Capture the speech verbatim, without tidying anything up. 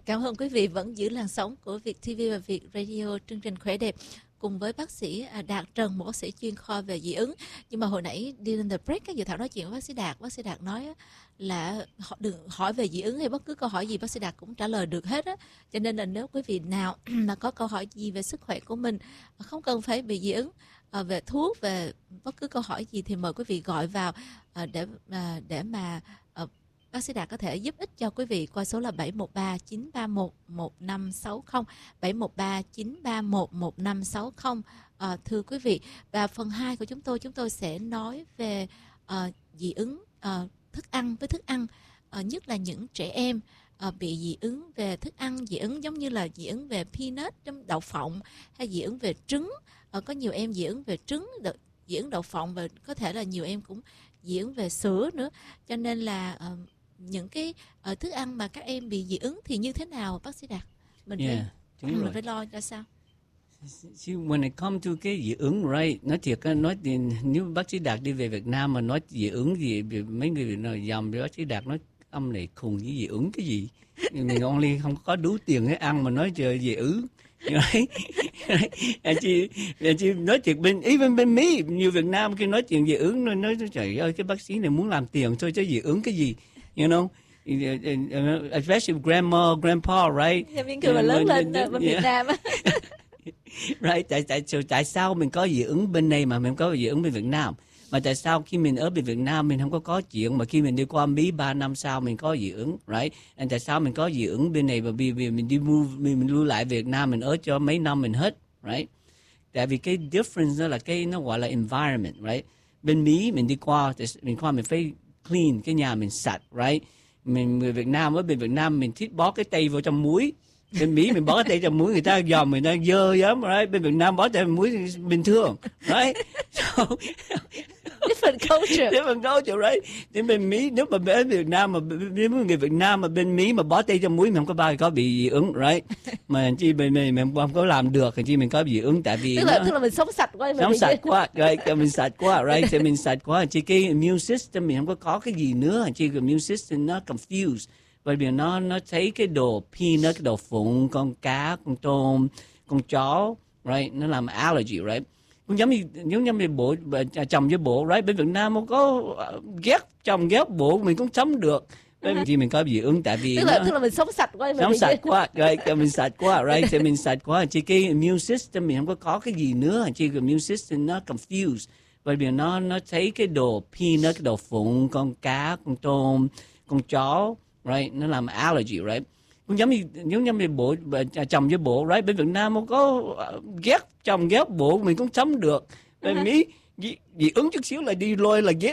Cảm ơn quý vị vẫn giữ làn sóng của Việt ti vi và Việt Radio, chương trình Khỏe Đẹp cùng với bác sĩ Đạt Trần, một bác sĩ chuyên khoa về dị ứng. Nhưng mà hồi nãy đi lên the break, các dự thảo nói chuyện với bác sĩ Đạt, bác sĩ Đạt nói là họ đừng hỏi về dị ứng hay bất cứ câu hỏi gì bác sĩ Đạt cũng trả lời được hết á. Cho nên là nếu quý vị nào mà có câu hỏi gì về sức khỏe của mình, không cần phải bị dị ứng, về thuốc, về bất cứ câu hỏi gì thì mời quý vị gọi vào để để mà bác sĩ Đạt có thể giúp ích cho quý vị qua số là bảy một ba chín ba một một năm sáu không, bảy một ba chín ba một một năm sáu không. À, thưa quý vị, và phần hai của chúng tôi, chúng tôi sẽ nói về uh, dị ứng uh, thức ăn với thức ăn, uh, nhất là những trẻ em uh, bị dị ứng về thức ăn, dị ứng giống như là dị ứng về peanut, đậu phộng, hay dị ứng về trứng. Uh, có nhiều em dị ứng về trứng, dị ứng đậu phộng, và có thể là nhiều em cũng dị ứng về sữa nữa. Cho nên là uh, những cái uh, thức ăn mà các em bị dị ứng thì như thế nào bác sĩ Đạt? Mình yeah, phải mình phải lo ra sao? See, when it comes to cái dị ứng, right? Nói thiệt, nói thì nếu bác sĩ Đạt đi về Việt Nam mà nói dị ứng gì, mấy người nói dòm bác sĩ Đạt nói âm này khùng với dị ứng cái gì? Mình only không có đủ tiền để ăn mà nói trời dị ứng. Right? Right? Chị, chị nói thiệt, bên even bên Mỹ, nhiều Việt Nam khi nói chuyện dị ứng nói, nói trời ơi cái bác sĩ này muốn làm tiền thôi chứ dị ứng cái gì, you know, especially grandma, grandpa, right? Nhân viên cười mà lớn lên bên Việt Nam. Right? Tại tại tại sao mình có dị ứng bên này mà mình có dị ứng bên Việt Nam? Mà tại sao khi mình ở bên Việt Nam mình không có có chuyện mà khi mình đi qua Mỹ ba năm sau mình có dị ứng, right? And tại sao mình có dị ứng bên này và vì, vì mình đi move, mình, mình lưu lại Việt Nam mình ở cho mấy năm mình hết, right? Tại vì cái difference đó là cái nó gọi là environment, right? Bên Mỹ mình đi qua mình qua mình phải clean cái nhà mình sạch, right? Mình người Việt Nam ở bên Việt Nam mình thích bó cái tay vào trong muối. Bên Mỹ mình bó cái tay trong muối, người ta dòm mình đang dơ lắm, right? Bên Việt Nam bó tay trong muối bình thường, right? So, different culture. different culture, right? Thì bên Mỹ nếu mà bên Việt Nam mà nếu mà người Việt Nam mà bên Mỹ mà bó tay trong muối mình không có bao giờ có bị dị ứng, right? Mà chi bên mình mình không có làm được thì chi mình có dị ứng tại vì tức là nó, tức là mình sống sạch quá, sống sạch quá, right? Mình sạch quá, right? Thì mình sạch quá, chi cái immune system mình không có có cái gì nữa, chi cái immune system nó confused. Bởi vì nó nó thấy cái đồ peanut, cái đồ phụng, con cá, con tôm, con chó, right? Nó làm allergy, right? Cũng giống như giống như bộ chồng với bộ, right? Bên Việt Nam không có ghét chồng ghét bộ mình cũng sống được. Bởi vì mình có dị ứng tại vì tức là nó, tức là mình sống sạch quá, sống sạch quá, right? Mình sạch quá, right? Thì mình sạch quá, chỉ cái immune system mình không có có cái gì nữa, chỉ cái immune system nó confused. Bởi vì nó nó thấy cái đồ peanut, cái đồ phụng, con cá, con tôm, con chó, right? Nó làm allergy, right? Cũng giống như giống như bộ chồng với bộ, right? Bên Việt Nam không có ghét chồng ghét bộ mình cũng sống được. Bên Mỹ dị, dị ứng chút xíu là đi lôi là ghét